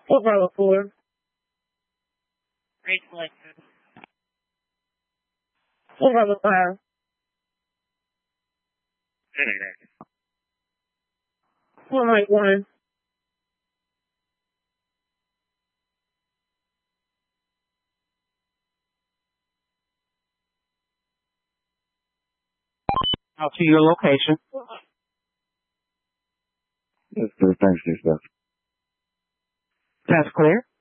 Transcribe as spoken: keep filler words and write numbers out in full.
Four Bravo four. Great selection. Four Bravo five. Four Mike one. Out to your location. Yes, sir. Thanks, sir. That's clear.